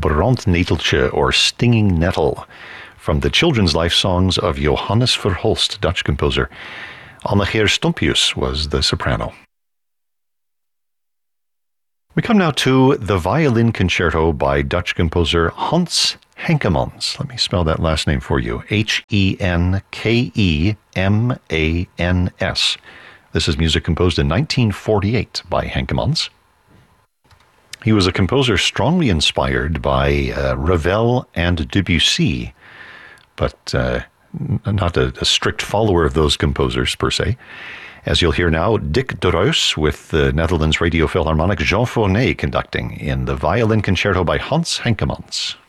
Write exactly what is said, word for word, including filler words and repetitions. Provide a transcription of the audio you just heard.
Brandneteltje, or Stinging Nettle, from the children's life songs of Johannes Verhulst, Dutch composer. Annegeer Stompius was the soprano. We come now to the violin concerto by Dutch composer Hans Henkemans. Let me spell that last name for you. H E N K E M A N S. This is music composed in nineteen forty-eight by Henkemans. He was a composer strongly inspired by uh, Ravel and Debussy, but uh, not a, a strict follower of those composers per se. As you'll hear now, Dick de Roos with the Netherlands Radio Philharmonic Jean Fournet conducting in the violin concerto by Hans Henkemans.